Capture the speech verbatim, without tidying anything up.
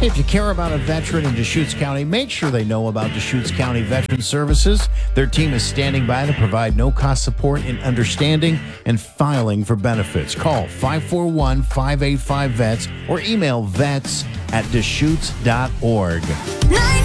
If you care about a veteran in Deschutes County, make sure they know about Deschutes County Veteran Services. Their team is standing by to provide no-cost support in understanding and filing for benefits. Call five four one, five eight five, V E T S or email vets at deschutes dot org. Nine